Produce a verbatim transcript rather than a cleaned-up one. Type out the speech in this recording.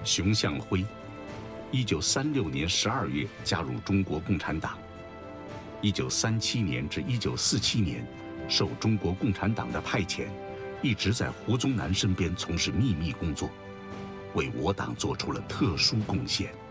熊向晖，一九三六年十二月加入中国共产党。一九三七年至一九四七年，受中国共产党的派遣，一直在胡宗南身边从事秘密工作，为我党做出了特殊贡献。